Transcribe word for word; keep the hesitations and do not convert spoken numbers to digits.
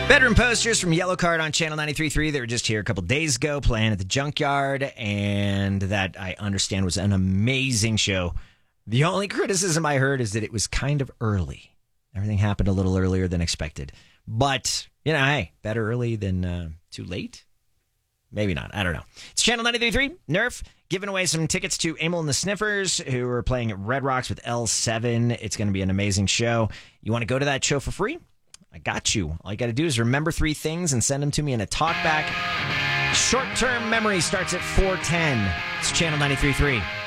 Bedroom posters from Yellow Card on Channel ninety-three point three. They were just here a couple days ago playing at the Junkyard, and that, I understand, was an amazing show. The only criticism I heard is that it was kind of early. Everything happened a little earlier than expected. But, you know, hey, better early than uh, too late? Maybe not. I don't know. It's Channel ninety-three point three, Nerf, giving away some tickets to Emil and the Sniffers, who are playing at Red Rocks with L seven. It's going to be an amazing show. You want to go to that show for free? I got you. All you got to do is remember three things and send them to me in a talkback. Short-term memory starts at four ten. It's Channel ninety-three point three.